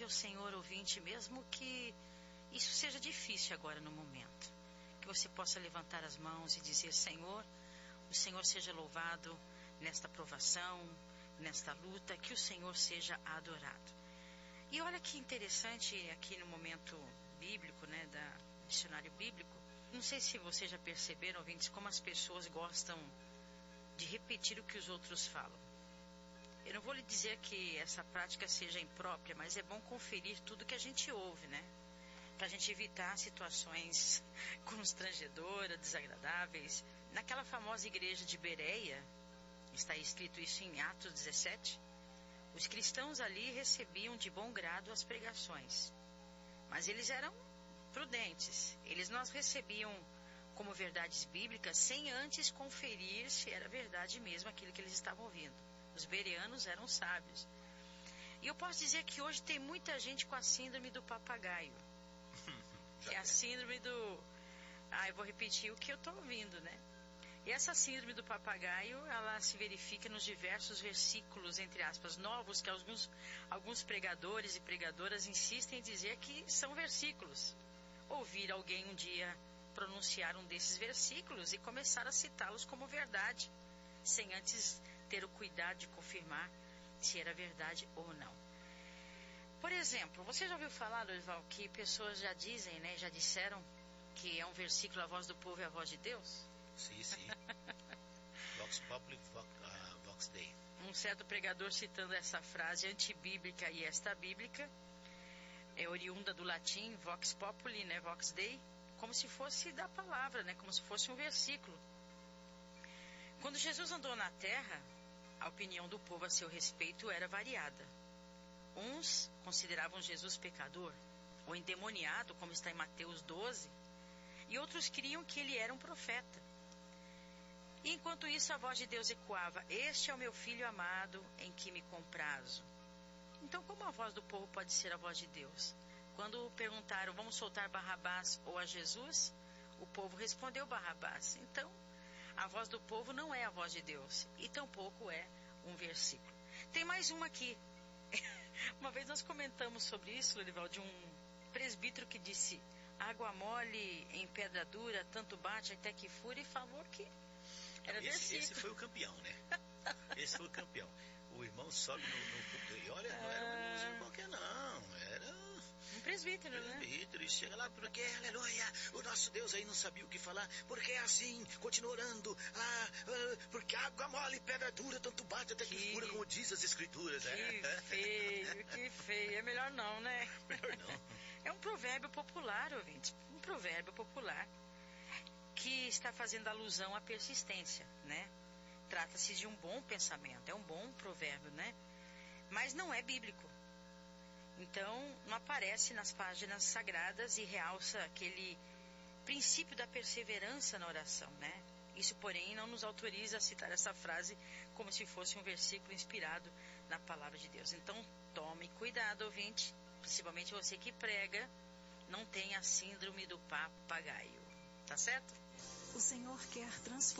ao Senhor, ouvinte, mesmo que isso seja difícil agora no momento. Que você possa levantar as mãos e dizer: Senhor, o Senhor seja louvado nesta provação, nesta luta, que o Senhor seja adorado. E olha que interessante aqui no momento bíblico, né, do dicionário bíblico. Não sei se vocês já perceberam, ouvintes, como as pessoas gostam de repetir o que os outros falam. Eu não vou lhe dizer que essa prática seja imprópria, mas é bom conferir tudo que a gente ouve, né? Para a gente evitar situações constrangedoras, desagradáveis. Naquela famosa igreja de Bereia, está escrito isso em Atos 17, os cristãos ali recebiam de bom grado as pregações. Mas eles eram prudentes. Eles não as recebiam como verdades bíblicas sem antes conferir se era verdade mesmo aquilo que eles estavam ouvindo. Os bereanos eram sábios. E eu posso dizer que hoje tem muita gente com a síndrome do papagaio. Que é a síndrome do... eu vou repetir o que eu estou ouvindo, né? E essa síndrome do papagaio, ela se verifica nos diversos versículos, entre aspas, novos, que alguns pregadores e pregadoras insistem em dizer que são versículos. Ouvir alguém um dia pronunciar um desses versículos e começar a citá-los como verdade, sem antes ter o cuidado de confirmar se era verdade ou não. Por exemplo, você já ouviu falar, Lorival, que pessoas já dizem, né, já disseram que é um versículo: a voz do povo é a voz de Deus? Sim. Vox Populi, Vox Dei. Um certo pregador, citando essa frase antibíblica e extra-bíblica, é oriunda do latim Vox Populi, né, Vox Dei, como se fosse da palavra, né, como se fosse um versículo. Quando Jesus andou na terra, a opinião do povo a seu respeito era variada. Uns consideravam Jesus pecador ou endemoniado, como está em Mateus 12, e outros criam que ele era um profeta. E enquanto isso, a voz de Deus ecoava: este é o meu filho amado, em que me comprazo. Então, como a voz do povo pode ser a voz de Deus? Quando perguntaram: vamos soltar Barrabás ou a Jesus? O povo respondeu: Barrabás. Então, a voz do povo não é a voz de Deus, e tampouco é um versículo. Tem mais uma aqui. Uma vez nós comentamos sobre isso, Lorival, de um presbítero que disse: água mole em pedra dura, tanto bate até que fura, e falou que era versículo. Esse foi o campeão, né? Esse foi o campeão. O irmão sobe no e olha, não era um irmão que não, era um presbítero, né? E chega lá, porque, aleluia, o nosso Deus aí não sabia o que falar, porque é assim, continua orando, porque água mole, pedra dura, tanto bate até que fura, como diz as escrituras. Que feio, é melhor não, né? Melhor não. É um provérbio popular, ouvinte, um provérbio popular que está fazendo alusão à persistência, né? Trata-se de um bom pensamento, é um bom provérbio, né? Mas não é bíblico. Então, não aparece nas páginas sagradas e realça aquele princípio da perseverança na oração, né? Isso, porém, não nos autoriza a citar essa frase como se fosse um versículo inspirado na palavra de Deus. Então, tome cuidado, ouvinte, principalmente você que prega, não tenha a síndrome do papagaio. Tá certo? O Senhor quer transformar